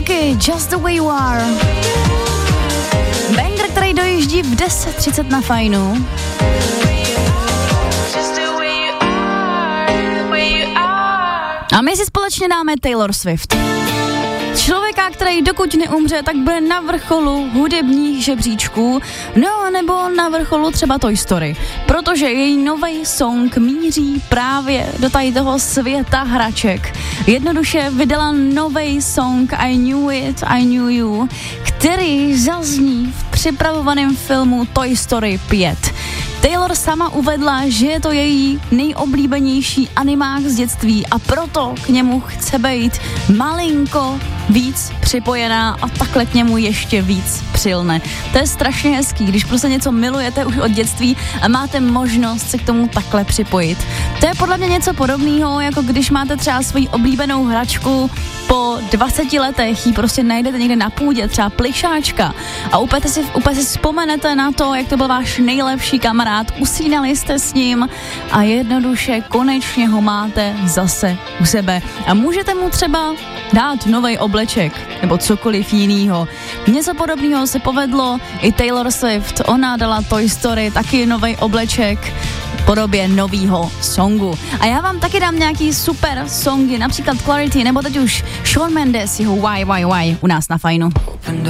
Milky, Just the Way You Are. Banger, který dojíždí v 10:30 na Fajnu. A my si společně dáme Taylor Swift. Člověka, který dokud neumře, tak bude na vrcholu hudebních žebříčků, no nebo na vrcholu třeba Toy Story, protože její nový song míří právě do tady toho světa hraček. Jednoduše vydala nový song I Knew It, I Knew You, který zazní v připravovaném filmu Toy Story 5. Taylor sama uvedla, že je to její nejoblíbenější animák z dětství a proto k němu chce být malinko víc připojená a takhle k němu ještě víc přilne. To je strašně hezký, když prostě něco milujete už od dětství a máte možnost se k tomu takhle připojit. To je podle mě něco podobného, jako když máte třeba svoji oblíbenou hračku, po 20 letech ji prostě najdete někde na půdě, třeba plyšáčka a úplně si vzpomenete na to, jak to byl váš nejlepší kamarád, usínali jste s ním a jednoduše konečně ho máte zase u sebe. A můžete mu třeba dát novej obleček nebo cokoliv jinýho. Něco podobného se povedlo i Taylor Swift. Ona dala Toy Story taky novej obleček v podobě novýho songu. A já vám taky dám nějaký super songy, například Clarity nebo teď už Shawn Mendes, jeho Why u nás na Fajnu.